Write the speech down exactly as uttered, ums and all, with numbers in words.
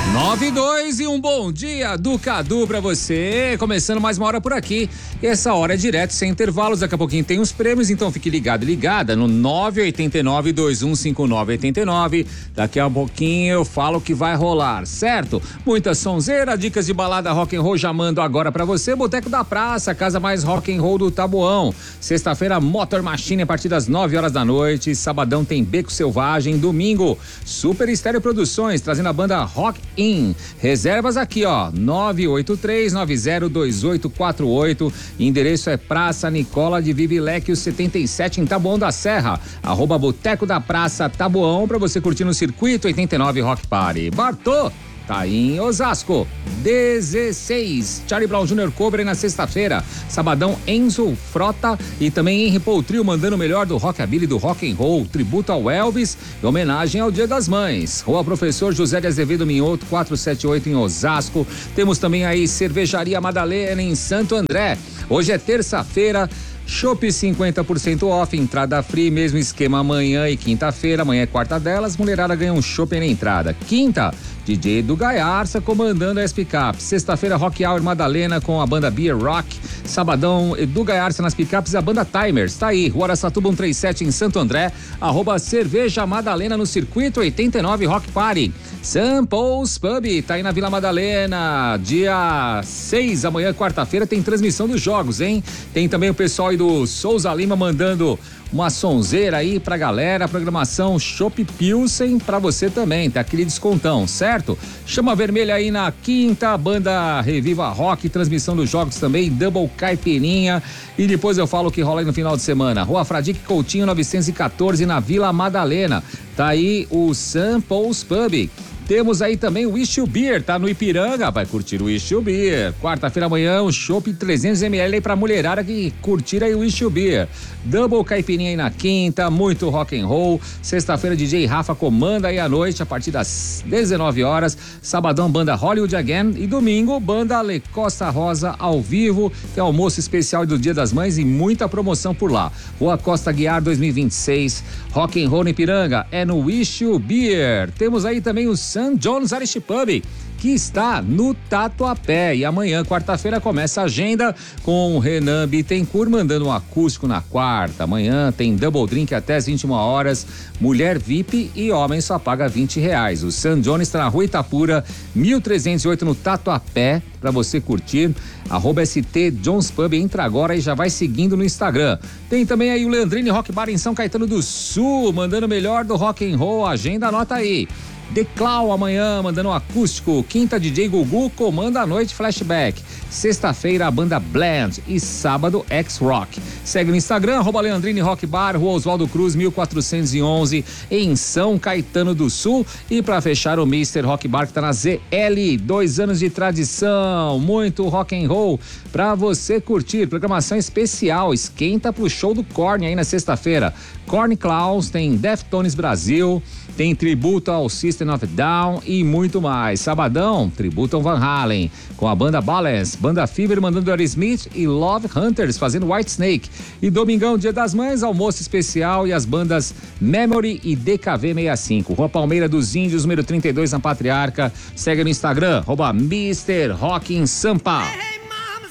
nove e dois e um bom dia do Cadu pra você, começando mais uma hora por aqui, e essa hora é direto, sem intervalos, daqui a pouquinho tem os prêmios, então fique ligado e ligada no nove oito nove, dois um cinco nove oito nove, daqui a pouquinho eu falo que vai rolar, certo? Muita sonzeira, dicas de balada rock and roll já mando agora pra você, Boteco da Praça, casa mais rock and roll do Taboão, sexta-feira Motor Machine a partir das nove horas da noite, sabadão tem Beco Selvagem, domingo Super Estéreo Produções, trazendo a banda Rock In. Reservas aqui, ó, nove oito três nove zero dois oito quatro oito, endereço é Praça Nicola de Vivilecchio setenta e sete em Taboão da Serra, arroba Boteco da Praça Taboão, pra você curtir no Circuito oitenta e nove Rock Party. Bartô tá em Osasco, dezesseis, Charlie Brown Júnior Cover na sexta-feira, sabadão Enzo Frota e também Henry Poutrio mandando o melhor do rockabilly e do rock and roll, tributo ao Elvis e homenagem ao Dia das Mães. Rua Professor José de Azevedo Minhoto, quatrocentos e setenta e oito em Osasco. Temos também aí Cervejaria Madalena em Santo André. Hoje é terça-feira, Chopp cinquenta por cento off, entrada free, mesmo esquema amanhã e quinta-feira. Amanhã é quarta delas, mulherada ganha um chopp na entrada. Quinta, D J Edu Gaiarsa comandando a S-Pickup. Sexta-feira, Rock Hour Madalena com a banda Beer Rock. Sabadão, Edu Gaiarsa nas picapes e a banda Timers. Tá aí, Rua Araçatuba cento e trinta e sete em Santo André. Arroba Cerveja Madalena no Circuito oitenta e nove Rock Party. Samples Pub, tá aí na Vila Madalena. Dia seis, amanhã, quarta-feira, tem transmissão dos jogos, hein? Tem também o pessoal aí do Souza Lima mandando uma sonzeira aí pra galera, programação Chopp Pilsen pra você também, tá aquele descontão, certo? Chama Vermelha aí na quinta, banda Reviva Rock, transmissão dos jogos também, Double Caipirinha, e depois eu falo o que rola aí no final de semana. Rua Fradique Coutinho novecentos e quatorze na Vila Madalena, tá aí o Samples Pub. Temos aí também o Wish You Beer, tá no Ipiranga, vai curtir o Wish You Beer. Quarta-feira amanhã, um chopp trezentos mililitros aí pra mulherada que curtir aí o Wish You Beer. Double Caipirinha aí na quinta, muito rock and roll. Sexta-feira, D J Rafa comanda aí à noite a partir das dezenove horas. Sabadão, banda Hollywood Again. E domingo, banda Le Costa Rosa ao vivo. Tem almoço especial do Dia das Mães e muita promoção por lá. Rua Costa Guiar dois mil e vinte e seis. Rock and roll no Ipiranga é no Wish You Beer. Temos aí também o Saint John's Irish Pub, que está no Tatuapé, e amanhã, quarta-feira, começa a agenda com o Renan Bittencourt mandando um acústico na quarta. Amanhã tem double drink até as vinte e uma horas, mulher V I P e homem só paga vinte reais. O San John está na Rua Itapura, mil trezentos e oito no Tatuapé, para você curtir. Arroba S T John's Pub, entra agora e já vai seguindo no Instagram. Tem também aí o Leandrini Rock Bar em São Caetano do Sul, mandando o melhor do rock and roll. Agenda, anota aí. The Clau amanhã, mandando um acústico. Quinta, D J Gugu comanda a noite flashback. Sexta-feira, a banda Blend. E sábado, X-Rock. Segue no Instagram, arroba Leandrini Rock Bar, Rua Oswaldo Cruz, mil quatrocentos e onze, em São Caetano do Sul. E pra fechar, o mister Rock Bar, que tá na Z L. Dois anos de tradição, muito rock and roll pra você curtir. Programação especial, esquenta pro show do Korn aí na sexta-feira. Korn Klaus, tem Deftones Brasil, tem tributo ao System of a Down e muito mais. Sabadão, tributo ao Van Halen, com a banda Balance, banda Fever mandando Aerosmith e Love Hunters fazendo White Snake. E domingão, Dia das Mães, almoço especial e as bandas Memory e D K V sessenta e cinco. Rua Palmeira dos Índios, número trinta e dois na Patriarca. Segue no Instagram, arroba mister Rock in Sampa.